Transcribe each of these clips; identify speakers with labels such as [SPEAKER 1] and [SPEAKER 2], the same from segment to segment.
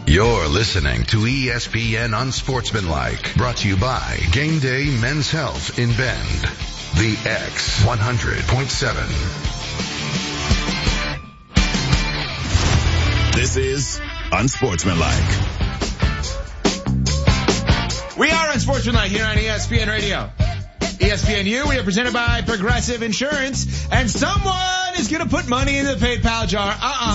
[SPEAKER 1] You're listening to ESPN Unsportsmanlike, brought to you by Game Day Men's Health in Bend. The X 100.7.
[SPEAKER 2] This is Unsportsmanlike.
[SPEAKER 3] We are Unsportsmanlike here on ESPN Radio. ESPNU, we are presented by Progressive Insurance, and someone is going to put money in the PayPal jar.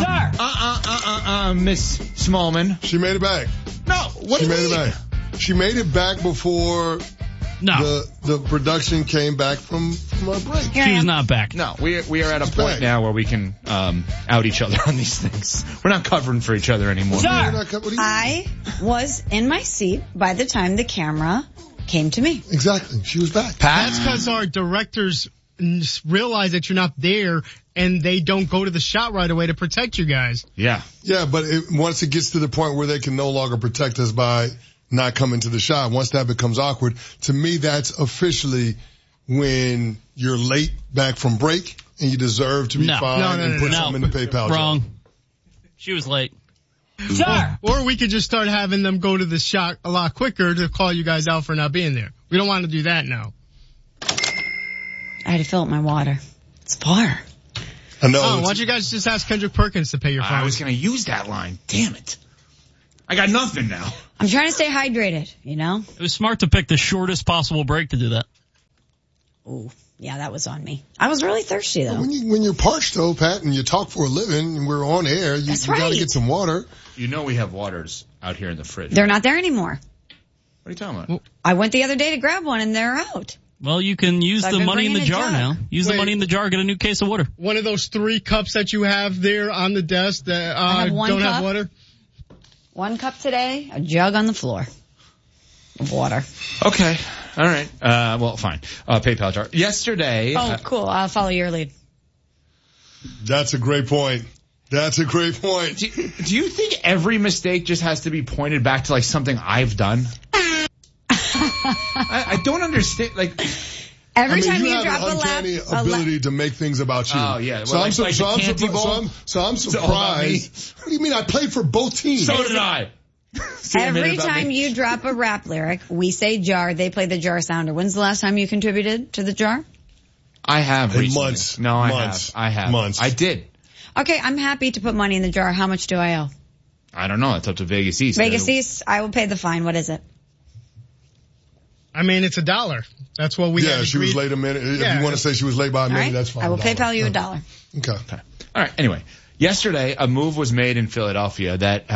[SPEAKER 3] Miss Smallman.
[SPEAKER 4] She made it back.
[SPEAKER 3] No, what do you mean?
[SPEAKER 4] She made it back. She made it back before the production came back from our break.
[SPEAKER 5] She's not back.
[SPEAKER 3] No, we are at a point now where we can out each other on these things. We're not covering for each other anymore.
[SPEAKER 6] Sir, I was in my seat by the time the camera came to me.
[SPEAKER 4] Exactly. She was back.
[SPEAKER 5] That's because our directors realize that you're not there and they don't go to the shot right away to protect you guys.
[SPEAKER 3] Yeah.
[SPEAKER 4] Yeah, but once it gets to the point where they can no longer protect us by not coming to the shot, once that becomes awkward, to me that's officially when you're late back from break and you deserve to be fined and put something in the PayPal jar.
[SPEAKER 5] Wrong. She was late. Sure. Or we could just start having them go to the shot a lot quicker to call you guys out for not being there. We don't want to do that now.
[SPEAKER 6] I had to fill up my water. It's far.
[SPEAKER 4] I know.
[SPEAKER 5] Why don't you guys just ask Kendrick Perkins to pay your fine?
[SPEAKER 3] I was going to use that line. Damn it. I got nothing now.
[SPEAKER 6] I'm trying to stay hydrated, you know?
[SPEAKER 7] It was smart to pick the shortest possible break to do that.
[SPEAKER 6] Ooh, yeah, that was on me. I was really thirsty, though.
[SPEAKER 4] When you're parched, though, Pat, and you talk for a living, and we're on air, you got to get some water.
[SPEAKER 3] You know we have waters out here in the fridge.
[SPEAKER 6] They're not there anymore.
[SPEAKER 3] What are you talking about?
[SPEAKER 6] I went the other day to grab one, and they're out.
[SPEAKER 7] Well, you can use the money in the jar now. Use the money in the jar, get a new case of water.
[SPEAKER 5] One of those 3 cups that you have there on the desk that don't have water?
[SPEAKER 6] 1 cup today, a jug on the floor of water.
[SPEAKER 3] Okay. All right. Well, fine. PayPal jar. Yesterday.
[SPEAKER 6] Oh, cool. I'll follow your lead.
[SPEAKER 4] That's a great point. That's a great point.
[SPEAKER 3] Do you think every mistake just has to be pointed back to like something I've done? I don't understand. Like
[SPEAKER 6] every time
[SPEAKER 4] you
[SPEAKER 6] drop
[SPEAKER 4] have an uncanny ability to make things about you.
[SPEAKER 3] Oh yeah. Well,
[SPEAKER 4] so I'm surprised. What do you mean? I played for both teams.
[SPEAKER 3] So did I.
[SPEAKER 6] Every time you drop a rap lyric, we say jar, they play the jar sounder. When's the last time you contributed to the jar?
[SPEAKER 3] I have recently.
[SPEAKER 4] Months.
[SPEAKER 3] No,
[SPEAKER 4] months.
[SPEAKER 3] I have.
[SPEAKER 4] Months.
[SPEAKER 3] I did.
[SPEAKER 6] Okay, I'm happy to put money in the jar. How much do I owe?
[SPEAKER 3] I don't know. It's up to Vegas East.
[SPEAKER 6] Vegas East, I will pay the fine. What is it?
[SPEAKER 5] I mean, it's $1. That's what we had.
[SPEAKER 4] Yeah, she was late a minute. If you want to say she was late by a minute, that's fine.
[SPEAKER 6] I will PayPal you $1.
[SPEAKER 4] Okay.
[SPEAKER 3] All right. Anyway, yesterday a move was made in Philadelphia that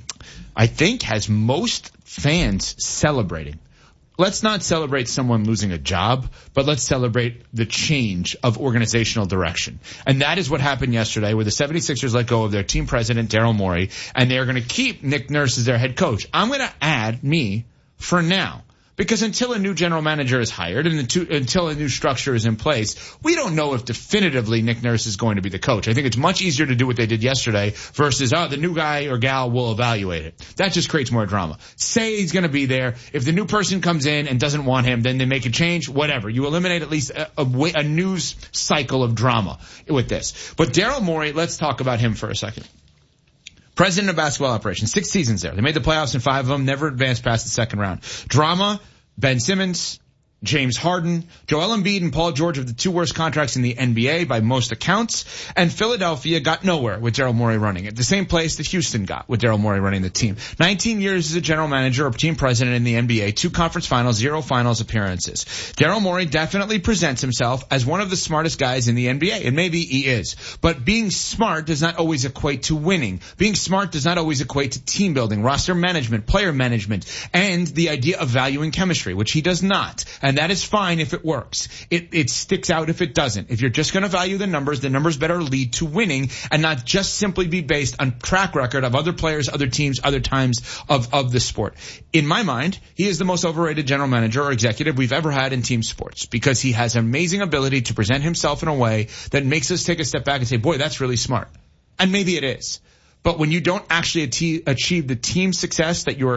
[SPEAKER 3] I think has most fans celebrating. Let's not celebrate someone losing a job, but let's celebrate the change of organizational direction. And that is what happened yesterday where the 76ers let go of their team president, Daryl Morey, and they're going to keep Nick Nurse as their head coach. I'm going to add me for now. Because until a new general manager is hired and until a new structure is in place, we don't know if definitively Nick Nurse is going to be the coach. I think it's much easier to do what they did yesterday versus, the new guy or gal will evaluate it. That just creates more drama. Say he's going to be there. If the new person comes in and doesn't want him, then they make a change, whatever. You eliminate at least a news cycle of drama with this. But Daryl Morey, let's talk about him for a second. President of basketball operations, 6 seasons there. They made the playoffs in 5 of them, never advanced past the second round. Drama, Ben Simmons, James Harden, Joel Embiid, and Paul George have the 2 worst contracts in the NBA by most accounts. And Philadelphia got nowhere with Daryl Morey running it. The same place that Houston got with Daryl Morey running the team. 19 years as a general manager or team president in the NBA, 2 conference finals, 0 finals appearances. Daryl Morey definitely presents himself as one of the smartest guys in the NBA, and maybe he is. But being smart does not always equate to winning. Being smart does not always equate to team building, roster management, player management, and the idea of valuing chemistry, which he does not. And that is fine if it works. It sticks out if it doesn't. If you're just going to value the numbers better lead to winning and not just simply be based on track record of other players, other teams, other times of the sport. In my mind, he is the most overrated general manager or executive we've ever had in team sports because he has an amazing ability to present himself in a way that makes us take a step back and say, boy, that's really smart. And maybe it is. But when you don't actually achieve the team success that you're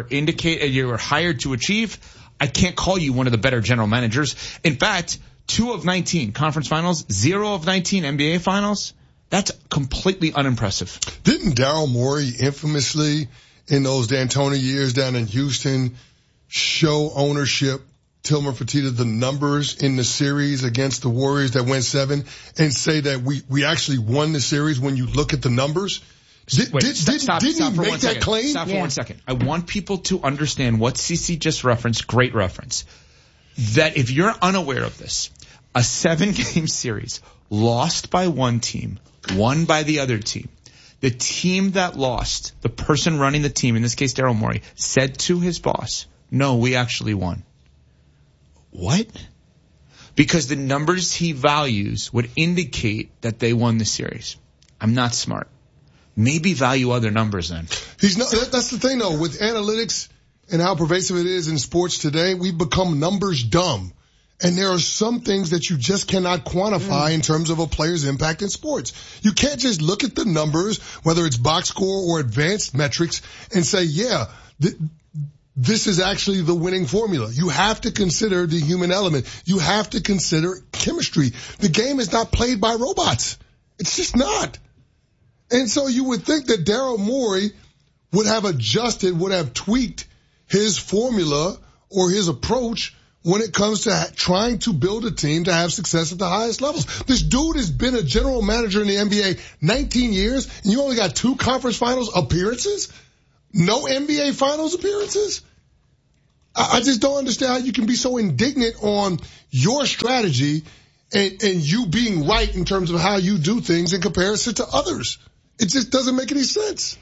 [SPEAKER 3] hired to achieve, I can't call you one of the better general managers. In fact, 2 of 19 conference finals, 0 of 19 NBA finals. That's completely unimpressive.
[SPEAKER 4] Didn't Daryl Morey infamously in those D'Antoni years down in Houston, show ownership, Tillman Fertitta, the numbers in the series against the Warriors that went 7, and say that we actually won the series when you look at the numbers? Didn't he make that claim?
[SPEAKER 3] Stop for 1 second. I want people to understand what CC just referenced, great reference, that if you're unaware of this, a 7-game series lost by one team, won by the other team. The team that lost, the person running the team, in this case Daryl Morey, said to his boss, no, we actually won. What? Because the numbers he values would indicate that they won the series. I'm not smart. Maybe value other numbers then.
[SPEAKER 4] He's not. That's the thing though, with analytics and how pervasive it is in sports today, we've become numbers dumb. And there are some things that you just cannot quantify in terms of a player's impact in sports. You can't just look at the numbers, whether it's box score or advanced metrics, and say, yeah, this is actually the winning formula. You have to consider the human element. You have to consider chemistry. The game is not played by robots. It's just not. And so you would think that Daryl Morey would have adjusted, would have tweaked his formula or his approach when it comes to trying to build a team to have success at the highest levels. This dude has been a general manager in the NBA 19 years, and you only got 2 conference finals appearances? No NBA finals appearances? I just don't understand how you can be so indignant on your strategy and you being right in terms of how you do things in comparison to others. It just doesn't make any sense.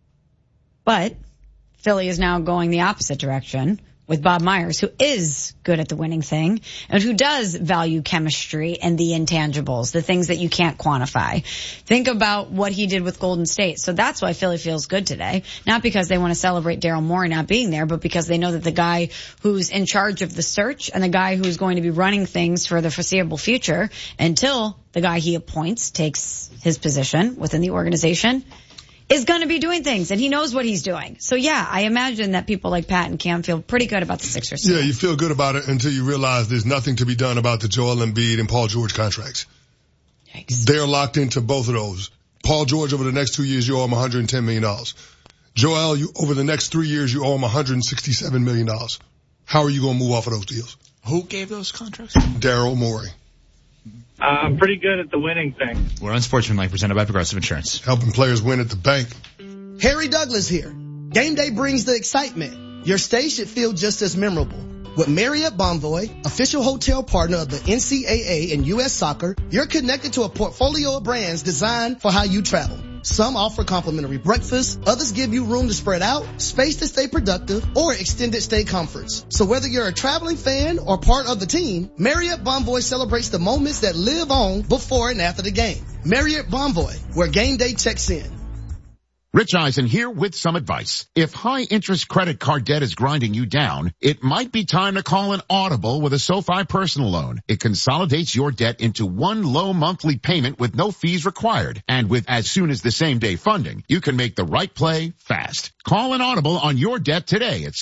[SPEAKER 6] But Philly is now going the opposite direction with Bob Myers, who is good at the winning thing and who does value chemistry and the intangibles, the things that you can't quantify. Think about what he did with Golden State. So that's why Philly feels good today. Not because they want to celebrate Daryl Morey not being there, but because they know that the guy who's in charge of the search and the guy who's going to be running things for the foreseeable future until the guy he appoints takes his position within the organization is going to be doing things, and he knows what he's doing. So, yeah, I imagine that people like Pat and Cam feel pretty good about the Sixers.
[SPEAKER 4] Yeah, you feel good about it until you realize there's nothing to be done about the Joel Embiid and Paul George contracts. Yikes. They're locked into both of those. Paul George, over the next 2 years, you owe him $110 million. Joel, over the next 3 years, you owe him $167 million. How are you going to move off of those deals?
[SPEAKER 3] Who gave those contracts?
[SPEAKER 4] Daryl Morey.
[SPEAKER 8] I'm pretty good at the winning thing.
[SPEAKER 3] We're Unsportsmanlike, presented by Progressive Insurance.
[SPEAKER 4] Helping players win at the bank.
[SPEAKER 9] Harry Douglas here. Game day brings the excitement. Your stay should feel just as memorable. With Marriott Bonvoy, official hotel partner of the NCAA and U.S. Soccer, you're connected to a portfolio of brands designed for how you travel. Some offer complimentary breakfast, others give you room to spread out, space to stay productive, or extended stay comforts. So whether you're a traveling fan or part of the team, Marriott Bonvoy celebrates the moments that live on before and after the game. Marriott Bonvoy, where game day checks in.
[SPEAKER 10] Rich Eisen here with some advice. If high-interest credit card debt is grinding you down, it might be time to call an Audible with a SoFi personal loan. It consolidates your debt into one low monthly payment with no fees required. And with as soon as the same-day funding, you can make the right play fast. Call an Audible on your debt today at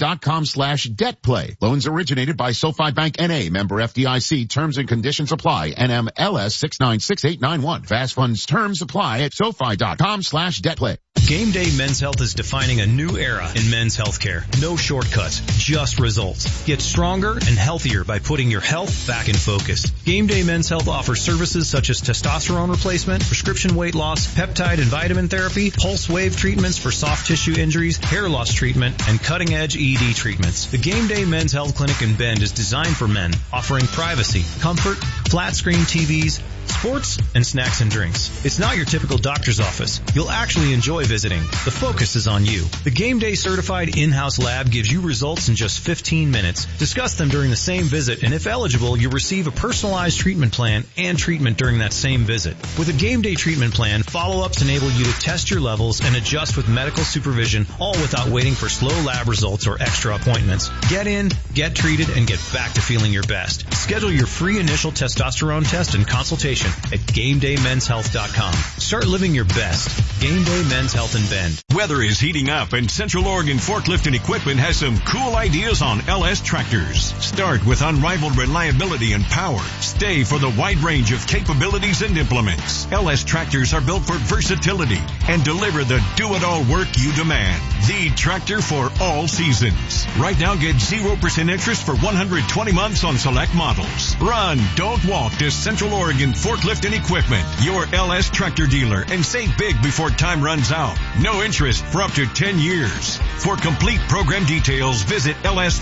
[SPEAKER 10] SoFi.com/debtplay. Loans originated by SoFi Bank N.A., member FDIC. Terms and conditions apply. NMLS 696891. Fast funds terms apply at SoFi.com/debtplay.
[SPEAKER 11] Game Day Men's Health is defining a new era in men's healthcare. No shortcuts, just results. Get stronger and healthier by putting your health back in focus. Game Day Men's Health offers services such as testosterone replacement, prescription weight loss, peptide and vitamin therapy, pulse wave treatments for soft tissue injuries, hair loss treatment, and cutting-edge ED treatments. The Game Day Men's Health Clinic in Bend is designed for men, offering privacy, comfort, flat-screen TVs, sports, and snacks and drinks. It's not your typical doctor's office. You'll actually enjoy visiting. The focus is on you. The Game Day certified in-house lab gives you results in just 15 minutes. Discuss them during the same visit, and if eligible, you'll receive a personalized treatment plan and treatment during that same visit. With a Game Day treatment plan, follow-ups enable you to test your levels and adjust with medical supervision, all without waiting for slow lab results or extra appointments. Get in, get treated, and get back to feeling your best. Schedule your free initial testosterone test and consultation at GameDayMen'sHealth.com. Start living your best. Game Day Men's Health in Bend.
[SPEAKER 12] Weather is heating up and Central Oregon Forklift and Equipment has some cool ideas on LS tractors. Start with unrivaled reliability and power. Stay for the wide range of capabilities and implements. LS tractors are built for versatility and deliver the do-it-all work you demand. The tractor for all seasons. Right now get 0% interest for 120 months on select models. Run, don't walk to Central Oregon Forklift and Equipment, your LS tractor dealer, and save big before time runs out. No interest for up to 10 years. For complete program details, visit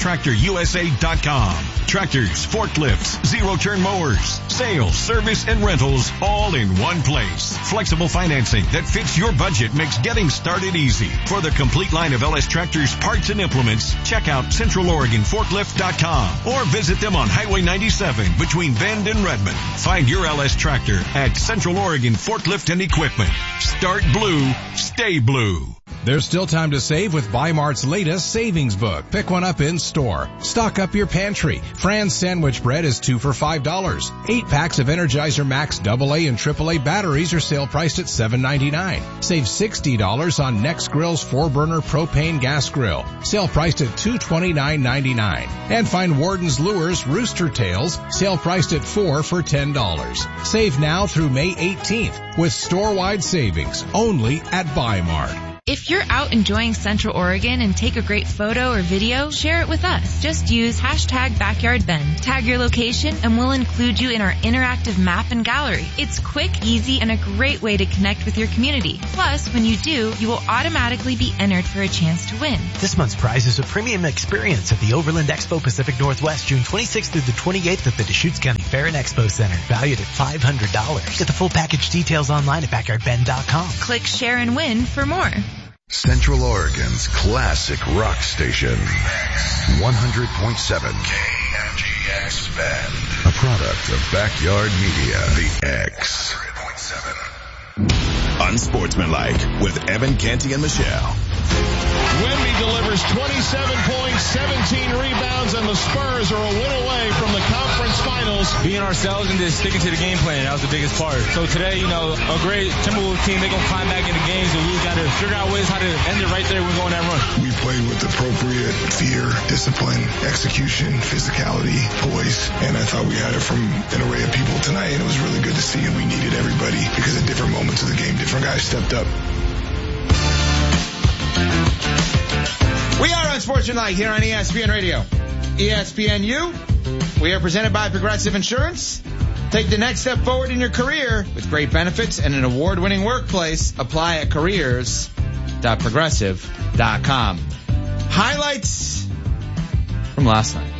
[SPEAKER 12] lstractorusa.com. Tractors, forklifts, zero-turn mowers, sales, service, and rentals all in one place. Flexible financing that fits your budget makes getting started easy. For the complete line of LS Tractors parts and implements, check out CentralOregonForklift.com or visit them on Highway 97 between Bend and Redmond. Find your LS Tractor at Central Oregon Forklift and Equipment. Start blue, stay blue.
[SPEAKER 13] There's still time to save with Bi-Mart's latest savings book. Pick one up in store. Stock up your pantry. Fran's sandwich bread is 2 for $5. 8 packs of Energizer Max AA and AAA batteries are sale priced at $7.99. Save $60 on Next Grill's 4-burner propane gas grill. Sale priced at $229.99. And find Warden's Lures Rooster Tails, sale priced at 4 for $10. Save now through May 18th with store-wide savings only at Bi-Mart.
[SPEAKER 14] If you're out enjoying Central Oregon and take a great photo or video, share it with us. Just use #BackyardBend. Tag your location and we'll include you in our interactive map and gallery. It's quick, easy, and a great way to connect with your community. Plus, when you do, you will automatically be entered for a chance to win.
[SPEAKER 15] This month's prize is a premium experience at the Overland Expo Pacific Northwest, June 26th through the 28th at the Deschutes County Fair and Expo Center, valued at $500. Get the full package details online at backyardbend.com.
[SPEAKER 14] Click share and win for more.
[SPEAKER 1] Central Oregon's classic rock station, 100.7 KMGX Bend, a product of Backyard Media, The X.
[SPEAKER 2] Unsportsmanlike with Evan Canty and Michelle.
[SPEAKER 16] Wemby delivers 27 points, 17 rebounds, and the Spurs are a win away from the conference finals.
[SPEAKER 17] Being ourselves and just sticking to the game plan, that was the biggest part. So today, a great Timberwolves team, they're going to climb back into games, and we got to figure out ways how to end it right there when we go on that run.
[SPEAKER 18] We played with appropriate fear, discipline, execution, physicality, poise, and I thought we had it from an array of people tonight, and it was really good to see, and we needed everybody because at different moments of the game, different guys stepped up.
[SPEAKER 3] We are Unsportsmanlike here on ESPN Radio. ESPNU. We are presented by Progressive Insurance. Take the next step forward in your career with great benefits and an award-winning workplace. Apply at careers.progressive.com. Highlights from last night.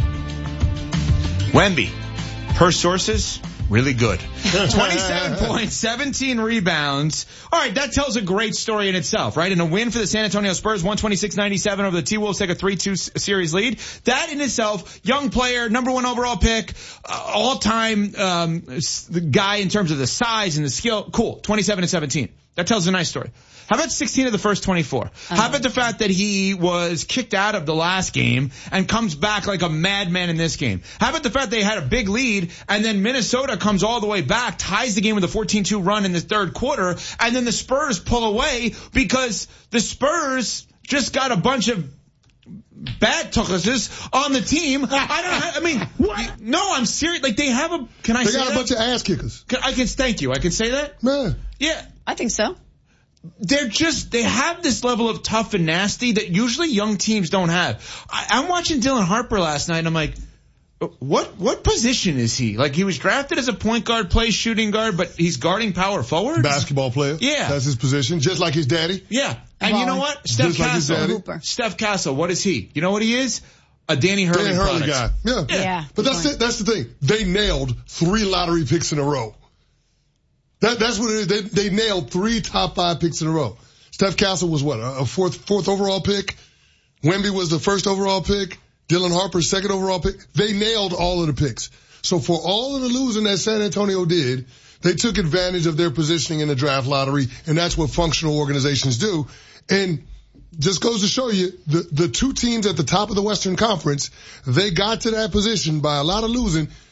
[SPEAKER 3] Wemby, per sources, really good. 27 points, 17 rebounds. All right, that tells a great story in itself, right? And a win for the San Antonio Spurs, 126-97 over the T-Wolves, take a 3-2 series lead. That in itself, young player, number 1 overall pick, all-time guy in terms of the size and the skill. Cool, 27-17. That tells a nice story. How about 16 of the first 24? How about the fact that he was kicked out of the last game and comes back like a madman in this game? How about the fact they had a big lead and then Minnesota comes all the way back, ties the game with a 14-2 run in the third quarter, and then the Spurs pull away because the Spurs just got a bunch of bad tuckuses on the team. What? No, I'm serious. Like they have a, can I say that?
[SPEAKER 4] They got a bunch of ass kickers.
[SPEAKER 3] Thank you. I can say that?
[SPEAKER 4] Man.
[SPEAKER 6] Yeah. I think so.
[SPEAKER 3] They have this level of tough and nasty that usually young teams don't have. I'm watching Dylan Harper last night and I'm like, what position is he? Like he was drafted as a point guard, plays shooting guard, but he's guarding power forwards?
[SPEAKER 4] Basketball player.
[SPEAKER 3] Yeah.
[SPEAKER 4] That's his position, just like his daddy.
[SPEAKER 3] Yeah. And you know what? Steph Castle, what is he? You know what he is? A Danny Hurley
[SPEAKER 4] guy. Yeah. But that's the thing. They nailed 3 lottery picks in a row. That's what it is. They nailed 3 top 5 picks in a row. Steph Castle was what? A fourth overall pick. Wemby was the first overall pick. Dylan Harper's second overall pick. They nailed all of the picks. So for all of the losing that San Antonio did, they took advantage of their positioning in the draft lottery, and that's what functional organizations do. And just goes to show you, the 2 teams at the top of the Western Conference, they got to that position by a lot of losing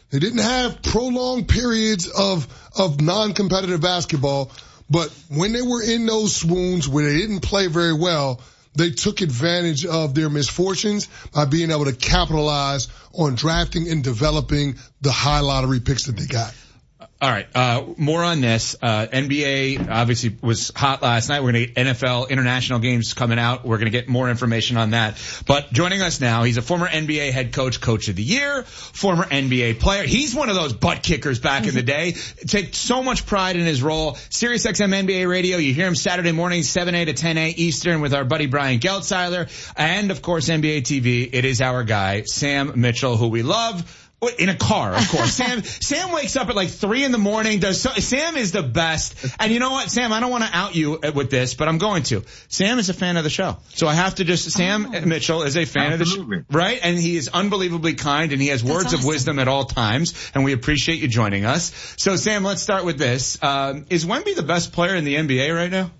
[SPEAKER 4] They didn't have prolonged periods of non-competitive basketball, but when they were in those swoons where they didn't play very well, they took advantage of their misfortunes by being able to capitalize on drafting and developing the high lottery picks that they got.
[SPEAKER 3] All right, more on this. NBA obviously was hot last night. We're going to get NFL international games coming out. We're going to get more information on that. But joining us now, he's a former NBA head coach, coach of the year, former NBA player. He's one of those butt kickers back in the day. Take so much pride in his role. SiriusXM NBA Radio, you hear him Saturday mornings, 7 to 10 Eastern with our buddy Brian Geltzeiler. And, of course, NBA TV, it is our guy, Sam Mitchell, who we love. In a car, of course. Sam wakes up at like 3 a.m. Sam is the best. And you know what, Sam, I don't want to out you with this, but I'm going to. Sam is a fan of the show. So I have to Sam Mitchell is a fan of the show. Right? And he is unbelievably kind and he has words of wisdom at all times. And we appreciate you joining us. So Sam, let's start with this. Is Wemby the best player in the NBA right now?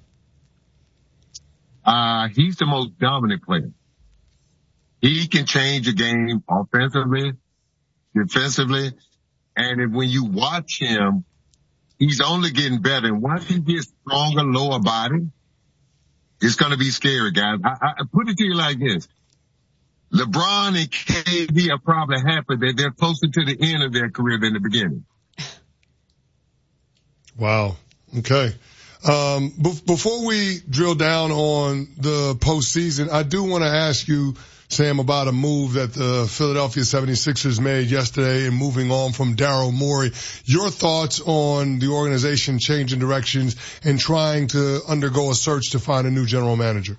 [SPEAKER 19] He's the most dominant player. He can change a game offensively, defensively, and when you watch him, he's only getting better. And once he gets stronger lower body, it's going to be scary, guys. I put it to you like this. LeBron and KD are probably happy that they're closer to the end of their career than the beginning.
[SPEAKER 4] Wow. Okay. Before we drill down on the postseason, I do want to ask you, Sam, about a move that the Philadelphia 76ers made yesterday and moving on from Daryl Morey. Your thoughts on the organization changing directions and trying to undergo a search to find a new general manager?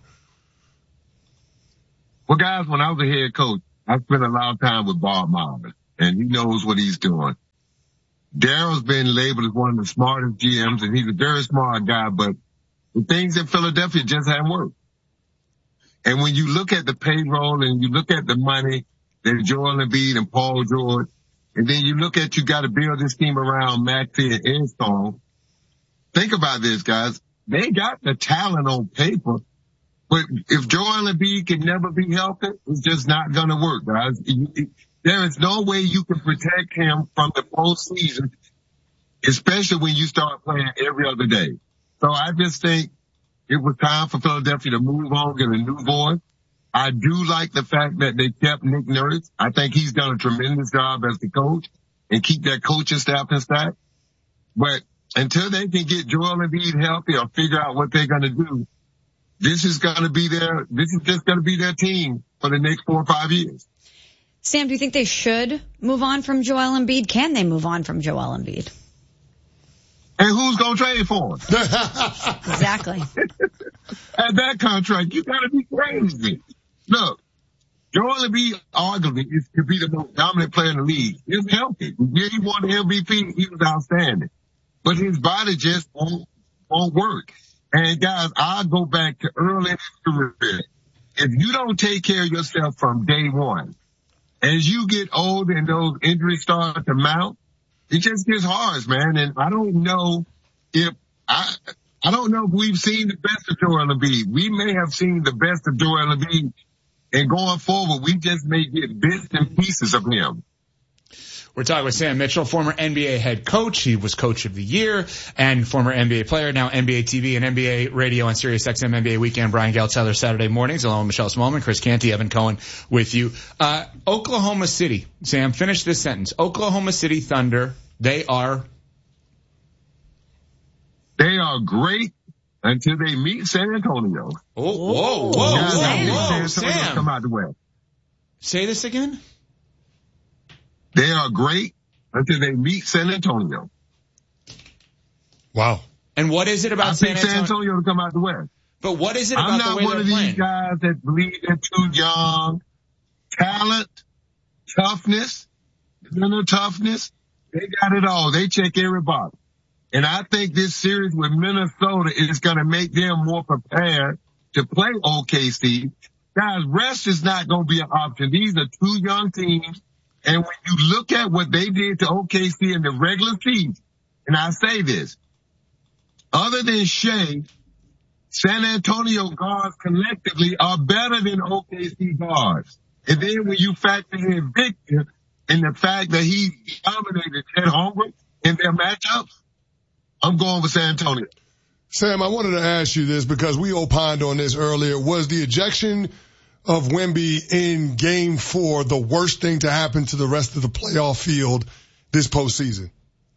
[SPEAKER 19] Well, guys, when I was a head coach, I spent a lot of time with Bob Myers, and he knows what he's doing. Daryl's been labeled as one of the smartest GMs, and he's a very smart guy, but the things in Philadelphia just haven't worked. And when you look at the payroll and you look at the money that Joel Embiid and Paul George, and then you look at you got to build this team around Maxey and Edstone. Think about this, guys. They got the talent on paper, but if Joel Embiid can never be healthy, it's just not going to work, guys. There is no way you can protect him from the postseason, especially when you start playing every other day. So I just think it was time for Philadelphia to move on, get a new voice. I do like the fact that they kept Nick Nurse. I think he's done a tremendous job as the coach and keep that coaching staff intact. But until they can get Joel Embiid healthy or figure out what they're going to do, this is just going to be their team for the next 4 or 5 years.
[SPEAKER 6] Sam, do you think they should move on from Joel Embiid? Can they move on from Joel Embiid?
[SPEAKER 19] And who's going to trade for him?
[SPEAKER 6] Exactly.
[SPEAKER 19] At that contract, you got to be crazy. Look, Joel Embiid arguably could be the most dominant player in the league. He's healthy. Yeah, he won the MVP. He was outstanding. But his body just won't work. And guys, I'll go back to early in his career. If you don't take care of yourself from day one, as you get older and those injuries start to mount, it just gets hard, man. And I don't know if we've seen the best of Joel Embiid. We may have seen the best of Joel Embiid, and going forward, we just may get bits and pieces of him.
[SPEAKER 3] We're talking with Sam Mitchell, former NBA head coach. He was coach of the year and former NBA player, now NBA TV and NBA radio on SiriusXM NBA Weekend. Brian Geltzeiler, Saturday mornings, along with Michelle Smallman, Chris Canty, Evan Cohen with you. Oklahoma City, Sam, finish this sentence. Oklahoma City Thunder, they are
[SPEAKER 19] great until they meet San Antonio.
[SPEAKER 3] Whoa, Sam.
[SPEAKER 19] Come out the West.
[SPEAKER 3] Say this again.
[SPEAKER 19] They are great until they meet San Antonio.
[SPEAKER 4] Wow.
[SPEAKER 3] And what is it about San Antonio?
[SPEAKER 19] San Antonio to come out the West.
[SPEAKER 3] But what is it about the way they're playing? I'm not one of these
[SPEAKER 19] guys that believe they're too young. Talent, toughness, mental toughness, they got it all. They check everybody. And I think this series with Minnesota is going to make them more prepared to play OKC. Guys, rest is not going to be an option. These are two young teams. And when you look at what they did to OKC in the regular season, and I say this, other than Shea, San Antonio guards collectively are better than OKC guards. And then when you factor in Victor, and the fact that he dominated Chet Holmgren in their matchups, I'm going with San Antonio.
[SPEAKER 4] Sam, I wanted to ask you this because we opined on this earlier. Was the ejection of Wemby in Game 4 the worst thing to happen to the rest of the playoff field this postseason?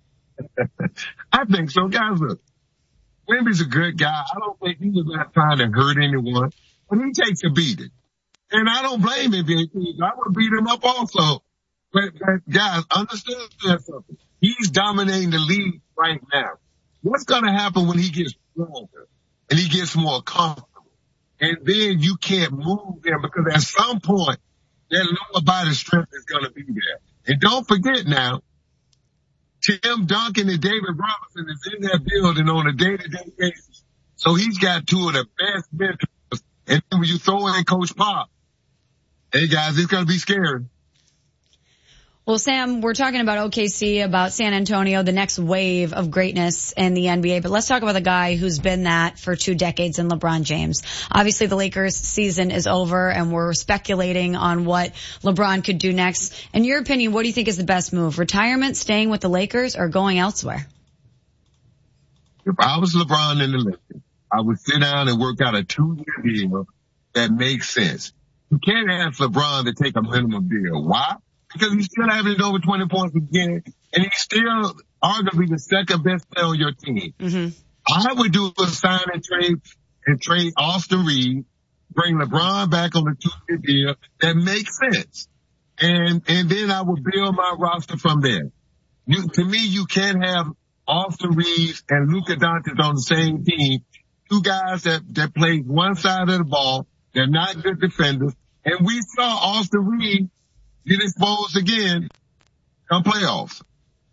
[SPEAKER 19] I think so. Guys, look, Wemby's a good guy. I don't think he was not trying to hurt anyone, but he takes a beating. And I don't blame him. I would beat him up also. But guys, understand something. He's dominating the league right now. What's going to happen when he gets stronger and he gets more comfortable? And then you can't move him because at some point, that lower body strength is going to be there. And don't forget now, Tim Duncan and David Robinson is in that building on a day-to-day basis. So he's got two of the best mentors. And then when you throw in Coach Pop, hey guys, it's going to be scary.
[SPEAKER 6] Well, Sam, we're talking about OKC, about San Antonio, the next wave of greatness in the NBA. But let's talk about the guy who's been that for 2 decades in LeBron James. Obviously, the Lakers season is over, and we're speculating on what LeBron could do next. In your opinion, what do you think is the best move? Retirement, staying with the Lakers, or going elsewhere?
[SPEAKER 19] If I was LeBron in the Lakers, I would sit down and work out a 2-year deal that makes sense. You can't ask LeBron to take a minimum deal. Why? Because he's still averaging over 20 points a game, and he's still arguably the second best player on your team. Mm-hmm. I would do a sign and trade Austin Reeves, bring LeBron back on the 2-year deal that makes sense. And then I would build my roster from there. To me, you can't have Austin Reeves and Luka Doncic on the same team. 2 guys that play one side of the ball. They're not good defenders. And we saw Austin Reeves get exposed again come playoffs.